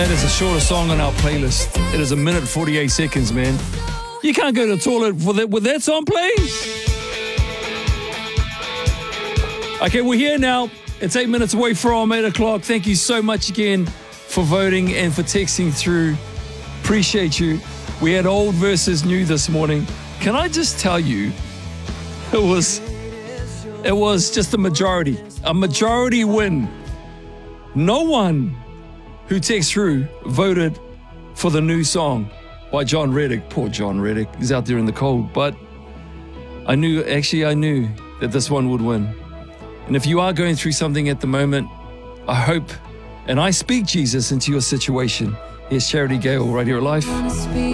That is the shortest song on our playlist. It is 1 minute 48 seconds, man. You can't go to the toilet with that song playing. Okay, we're here now. It's 8 minutes away from 8 o'clock. Thank you so much again for voting and for texting through. Appreciate you. We had old versus new this morning. Can I just tell you, it was just a majority win. No one who texted through voted for the new song by John Reddick. Poor John Reddick, he's out there in the cold. But I knew that this one would win. And if you are going through something at the moment, I hope, and I speak Jesus into your situation. Here's Charity Gale right here at Life.